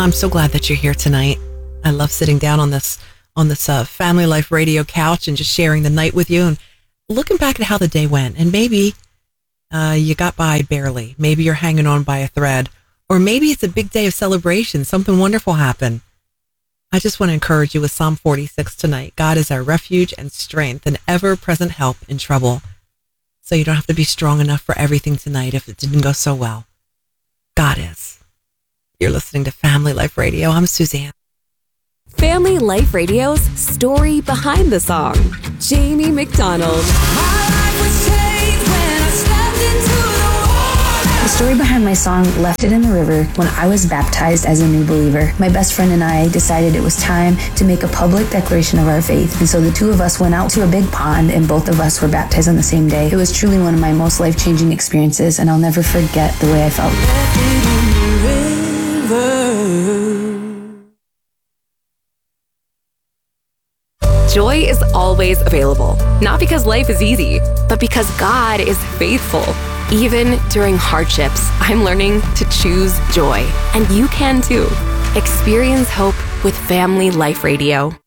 I'm so glad that you're here tonight. I love sitting down on this Family Life Radio couch and just sharing the night with you and looking back at how the day went. And maybe you got by barely. Maybe you're hanging on by a thread. Or maybe it's a big day of celebration. Something wonderful happened. I just want to encourage you with Psalm 46 tonight. God is our refuge and strength, an ever-present help in trouble. So you don't have to be strong enough for everything tonight if it didn't go so well. God is. You're listening to Family Life Radio. I'm Suzanne. Family Life Radio's story behind the song. Jamie McDonald. The story behind my song, Left It in the River, when I was baptized as a new believer. My best friend and I decided it was time to make a public declaration of our faith. And so the two of us went out to a big pond and both of us were baptized on the same day. It was truly one of my most life-changing experiences, and I'll never forget the way I felt. Left it in the river. Joy is always available, not because life is easy, but because God is faithful. Even during hardships, I'm learning to choose joy, and you can too. Experience hope with Family Life Radio.